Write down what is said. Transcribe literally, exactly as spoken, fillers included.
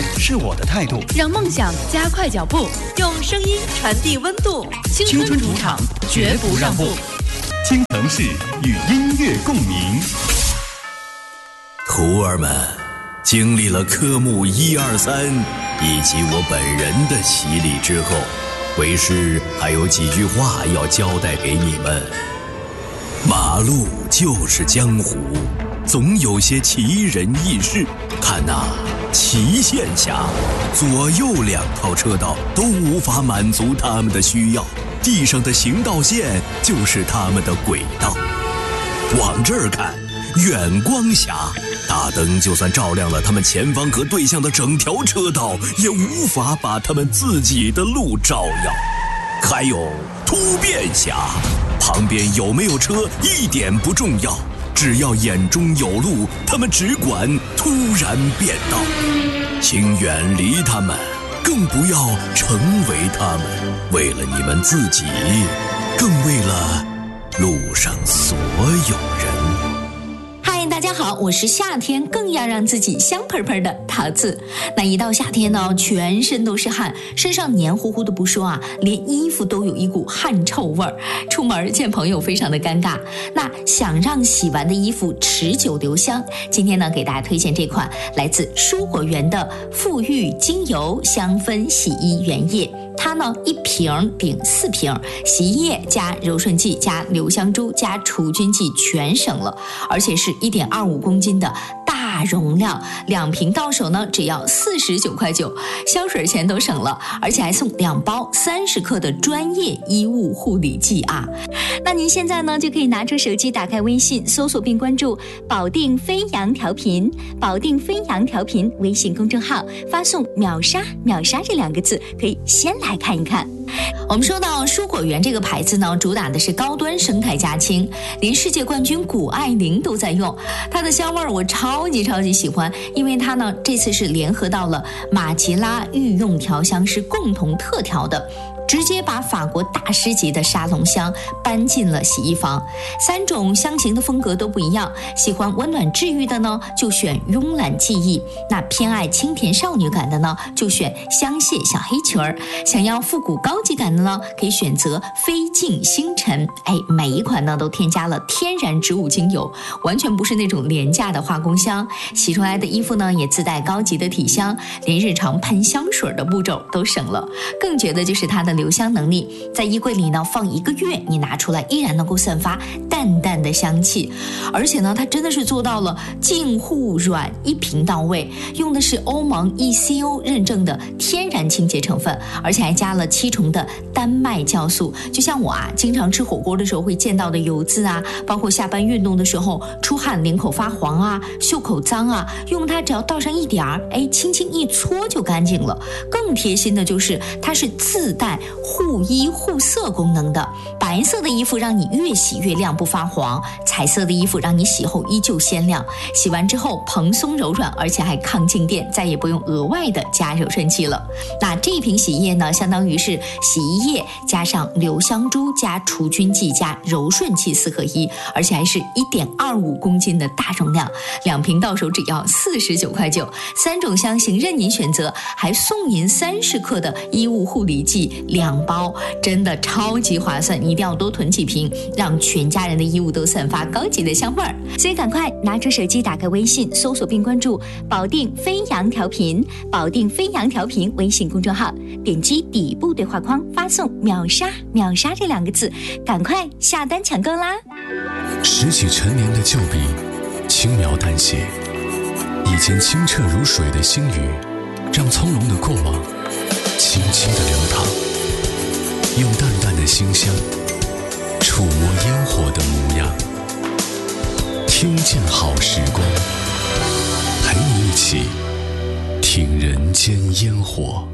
是我的态度， 让梦想加快脚步， 用声音传递温度。 青春主场，绝不让步。 京城市与音乐共鸣。 徒儿们，经历了科目一二三以及我本人的洗礼之后，为师还有几句话要交代给你们。马路就是江湖，总有些奇人异事。看那齐县峡，左右两套车道都无法满足他们的需要，地上的行道线就是他们的轨道。往这儿看，远光峡，大灯就算照亮了他们前方和对向的整条车道，也无法把他们自己的路照耀。还有突变峡，旁边有没有车一点不重要，只要眼中有路，他们只管突然变道。请远离他们，更不要成为他们，为了你们自己，更为了路上所有人。 大家好，我是夏天更要让自己香喷喷的桃子。那一到夏天呢，全身都是汗，身上黏糊糊的不说啊，连衣服都有一股汗臭味儿，出门见朋友非常的尴尬。那想让洗完的衣服持久留香，今天呢给大家推荐这款来自蔬果园的馥郁精油香氛洗衣原液。它呢一瓶顶四瓶，洗衣液加柔顺剂加留香珠加除菌剂全省了，而且是一点二五公斤的大容量，两瓶到手呢只要四十九块九，香水钱都省了，而且还送两包三十克的专业衣物护理剂啊！那您现在呢就可以拿出手机，打开微信，搜索并关注保定飞扬调频，保定飞扬调频微信公众号，发送秒杀秒杀这两个字，可以先来看一看。我们说到蔬果园这个牌子呢，主打的是高端生态家清，连世界冠军谷爱凌都在用。它的香味我超级超级喜欢，因为它呢这次是联合到了马吉拉御用调香师共同特调的，直接把法国大师级的沙龙香搬进了洗衣房。三种香型的风格都不一样，喜欢温暖治愈的呢就选慵懒记忆，那偏爱清甜少女感的呢就选香榭小黑裙儿，想要复古高级感的呢可以选择飞镜星辰。哎，每一款呢都添加了天然植物精油，完全不是那种廉价的化工香，洗出来的衣服呢也自带高级的体香，连日常喷香水的步骤都省了。更觉得就是它的留香能力，在衣柜里呢放一个月，你拿出来依然能够散发淡淡的香气。而且呢它真的是做到了净护软一瓶到位，用的是欧盟 E C O 认证的天然清洁成分，而且还加了七重的丹麦酵素。就像我啊经常吃火锅的时候会见到的油渍啊，包括下班运动的时候出汗领口发黄啊，袖口脏啊，用它只要倒上一点儿，哎，轻轻一搓就干净了。更贴心的就是它是自带护衣护色功能的，白色的衣服让你越洗越亮不发黄，彩色的衣服让你洗后依旧鲜亮，洗完之后蓬松柔软，而且还抗静电，再也不用额外的加柔顺剂了。那这一瓶洗衣液呢，相当于是洗衣液加上留香珠加除菌剂加柔顺剂四合一，而且还是一点二五公斤的大容量，两瓶到手只要四十九块九，三种香型任您选择，还送您三十克的衣物护理剂两包，真的超级划算，你一定要多囤几瓶，让全家人的衣物都散发高级的香味儿。所以赶快拿出手机，打开微信，搜索并关注保定飞扬调频，保定飞扬调频微信公众号，点击底部对话框，发送秒杀秒杀这两个字，赶快下单抢购啦！ 拾起陈年的旧笔，轻描淡写，以前清澈如水的星语，让从容的过往轻轻的流淌，用淡淡的馨香触摸烟火的模样，听见好时光，陪你一起听人间烟火。